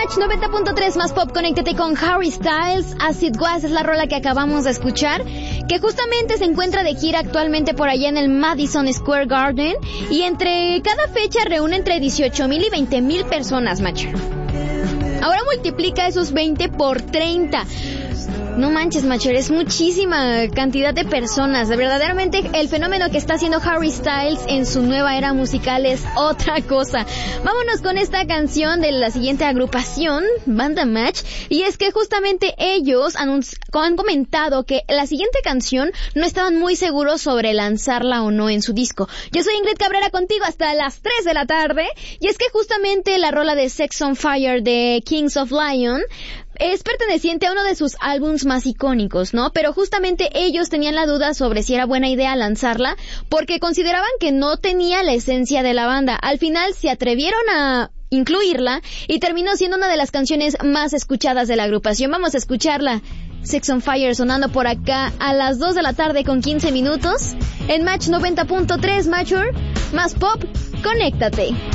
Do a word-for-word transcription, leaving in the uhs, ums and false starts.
Match noventa punto tres más pop, conéctate con Harry Styles. As It Was es la rola que acabamos de escuchar, que justamente se encuentra de gira actualmente por allá en el Madison Square Garden, y entre cada fecha reúne entre dieciocho mil y veinte mil personas, Match. Ahora multiplica esos veinte por treinta. No manches, Macher, es muchísima cantidad de personas. Verdaderamente el fenómeno que está haciendo Harry Styles en su nueva era musical es otra cosa. Vámonos con esta canción de la siguiente agrupación, Banda Match, y es que justamente ellos anunci- han comentado que la siguiente canción no estaban muy seguros sobre lanzarla o no en su disco. Yo soy Ingrid Cabrera, contigo hasta las tres de la tarde, y es que justamente la rola de Sex on Fire de Kings of Leon es perteneciente a uno de sus álbums más icónicos, ¿no? Pero justamente ellos tenían la duda sobre si era buena idea lanzarla, porque consideraban que no tenía la esencia de la banda. Al final se atrevieron a incluirla y terminó siendo una de las canciones más escuchadas de la agrupación. Vamos a escucharla. Sex on Fire sonando por acá a las dos de la tarde con quince minutos en Match noventa punto tres, Mature, más pop, conéctate.